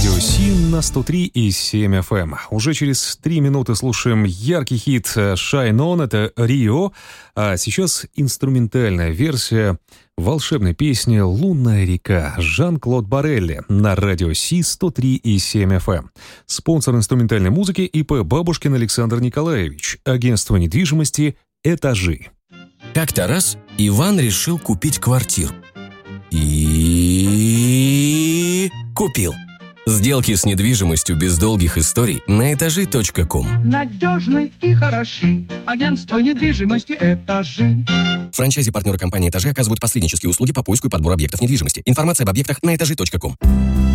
Радио Си на 103,7 FM. Уже через 3 минуты слушаем яркий хит Shine On, это Рио. А сейчас инструментальная версия волшебной песни «Лунная река» Жан-Клод Барелли на Радио Си 103,7 FM. Спонсор инструментальной музыки ИП Бабушкин Александр Николаевич. Агентство недвижимости «Этажи». Как-то раз Иван решил купить квартиру. И купил. Сделки с недвижимостью без долгих историй на этажи.ком. Надежны и хороши. Агентство недвижимости «Этажи». Франчайзи-партнеры компании «Этажи» оказывают посреднические услуги по поиску и подбору объектов недвижимости. Информация об объектах на этажи.ком.